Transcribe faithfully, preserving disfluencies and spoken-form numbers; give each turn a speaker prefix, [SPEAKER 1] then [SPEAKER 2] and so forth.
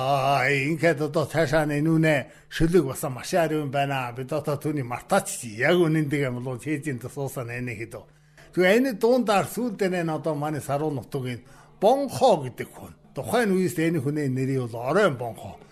[SPEAKER 1] Аа ингээд одоо цаашаа нүүнэ шүлэг басан маш ариун байна. Бид одоо түүний мартаач яг үнэндээ юм бол чэзийн тусуусан нэ хэдөө. Тэгээ энэ дундаар сүүлдээ нэ одоо манай саруу нутгийн Бонхо гэдэг хүн. Тухайн үеэс энэ хүний нэрийг бол Оройн Бонхо